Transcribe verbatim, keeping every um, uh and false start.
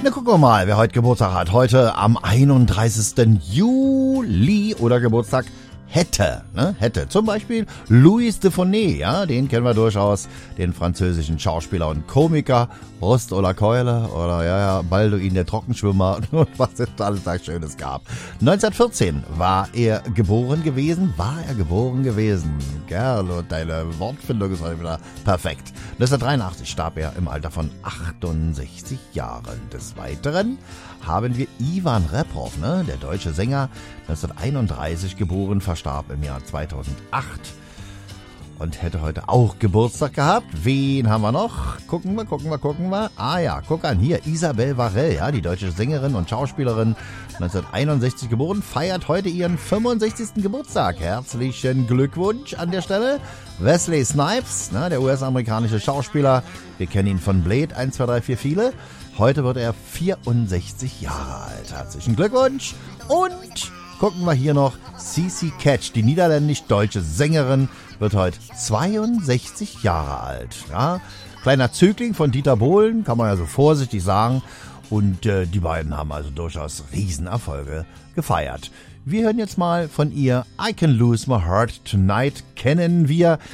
Na, gucken wir mal, wer heute Geburtstag hat. Heute am einunddreißigsten Juli oder Geburtstag hätte, ne, hätte. Zum Beispiel Louis de Funès, ja, den kennen wir durchaus, den französischen Schauspieler und Komiker, Brust oder Keule oder, ja, ja, Balduin der Trockenschwimmer und was es alles da Schönes gab. neunzehnhundertvierzehn war er geboren gewesen, war er geboren gewesen. Gerl, deine Wortfindung ist heute wieder perfekt. neunzehnhundertdreiundachtzig starb er im Alter von achtundsechzig Jahren. Des Weiteren haben wir Ivan Reprov, ne, der deutsche Sänger, neunzehnhunderteinunddreißig geboren, verstarb im Jahr zweitausendacht und hätte heute auch Geburtstag gehabt. Wen haben wir noch? Gucken wir, gucken wir, gucken wir. Ah ja, guck an, hier, Isabelle Varell, ja, die deutsche Sängerin und Schauspielerin, neunzehnhunderteinundsechzig geboren, feiert heute ihren fünfundsechzigsten Geburtstag. Herzlichen Glückwunsch an der Stelle. Wesley Snipes, ne, der U S-amerikanische Schauspieler, wir kennen ihn von Blade, eins, zwei, drei, vier, viele. Heute wird er vierundsechzig Jahre alt. Herzlichen Glückwunsch. Und gucken wir hier noch, Cici Catch, die niederländisch-deutsche Sängerin, wird heute zweiundsechzig Jahre alt. Ja? Kleiner Zögling von Dieter Bohlen, kann man ja so vorsichtig sagen. Und äh, die beiden haben also durchaus Riesenerfolge gefeiert. Wir hören jetzt mal von ihr I Can Lose My Heart Tonight. Kennen wir.